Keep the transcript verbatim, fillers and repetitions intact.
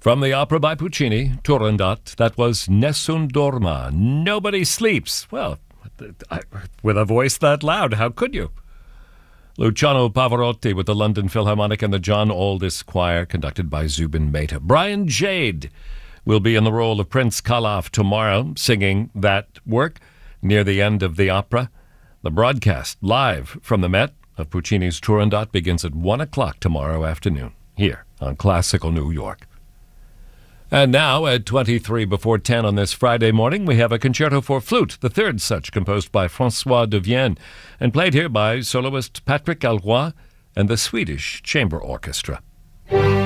From the opera by Puccini, Turandot, that was Nessun Dorma, Nobody Sleeps. Well, I, with a voice that loud, how could you? Luciano Pavarotti with the London Philharmonic and the John Aldis Choir, conducted by Zubin Mehta. Brian Jade will be in the role of Prince Kalaf tomorrow, singing that work near the end of the opera. The broadcast live from the Met of Puccini's Turandot begins at one o'clock tomorrow afternoon, here on Classical New York. And now, at twenty-three before ten on this Friday morning, we have a concerto for flute, the third such, composed by François de Vienne, and played here by soloist Patrick Alroy and the Swedish Chamber Orchestra.